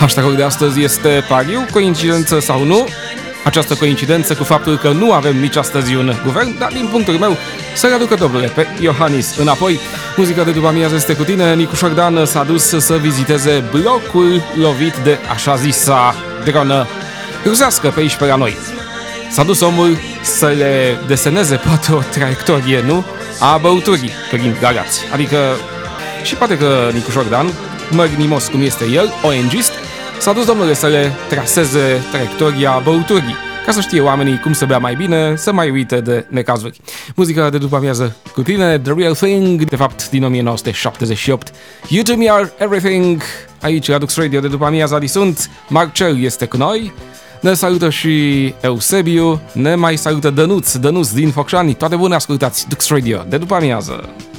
Hashtagul de astăzi este pariu, coincidență sau nu? Această coincidență cu faptul că nu avem nici astăzi un guvern, dar din punctul meu să-l aducă domnule pe Iohannis înapoi. Muzica de după amiază este cu tine. Nicu Șordan s-a dus să viziteze blocul lovit de așa zisa dronă rusească pe aici pe la noi. S-a dus omul să le deseneze poate o traiectorie, nu? A băuturii prin Galați. Adică, și poate că Nicu Șordan, mărinimos cum este el, ONG-ist, s-a dus, domnule, să le traseze traiectoria băuturii, ca să știe oamenii cum să bea mai bine, să mai uite de necazuri. Muzica de după amiază cu tine, The Real Thing, de fapt din 1978. You Do Me Are Everything, aici la Dux Radio de după amiază sunt. Marcel este cu noi, ne salută și Eusebiu, ne mai salută Dănuț din Focșani. Toate bune, ascultați Dux Radio de după amiază.